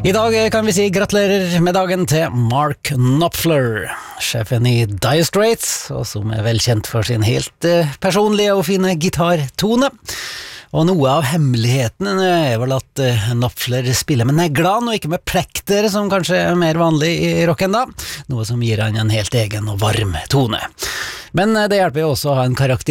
I dag kan vi si gratulerer med dagen til Mark Knopfler, sjefen i Dire Straits, og som er velkjent for sin helt personlige og fine gitartone. Og noe av hemmeligheten er vel at Knopfler spiller med neglene og ikke med plekter, som kanskje er mer vanlig i rocken da, noe som gir han en helt egen og varm tone. Men det hjelper jo også å ha en karakter